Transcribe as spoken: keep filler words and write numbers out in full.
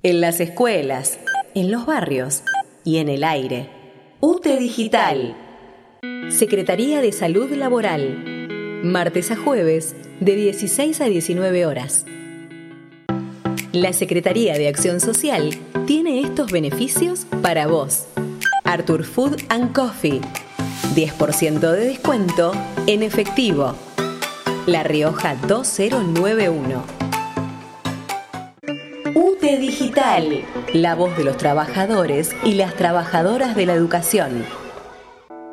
en las escuelas, en los barrios y en el aire. U T E Digital. Secretaría de Salud Laboral. Martes a jueves, de dieciséis a diecinueve horas. La Secretaría de Acción Social tiene estos beneficios para vos. Artur Food and Coffee. diez por ciento de descuento en efectivo. La Rioja dos cero nueve uno. U T E Digital. La voz de los trabajadores y las trabajadoras de la educación.